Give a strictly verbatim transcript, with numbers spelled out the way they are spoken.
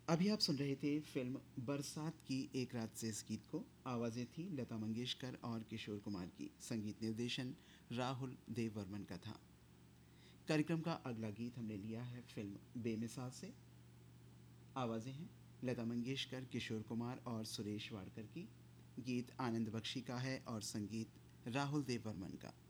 अभी आप सुन रहे थे फिल्म बरसात की एक रात से इस गीत को। आवाज़ें थी लता मंगेशकर और किशोर कुमार की, संगीत निर्देशन राहुल देव वर्मन का था। कार्यक्रम का अगला गीत हमने लिया है फिल्म बेमिसाल से। आवाज़ें हैं लता मंगेशकर, किशोर कुमार और सुरेश वाडकर की। गीत आनंद बख्शी का है और संगीत राहुल देव वर्मन का।